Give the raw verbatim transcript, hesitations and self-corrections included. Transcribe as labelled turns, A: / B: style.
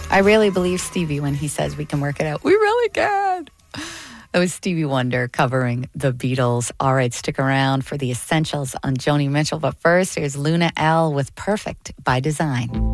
A: I really believe Stevie when he says we can work it out. We really can. That was Stevie Wonder covering the Beatles. All right, stick around for the essentials on Joni Mitchell. But first, here's Luna Elle with Perfect by Design.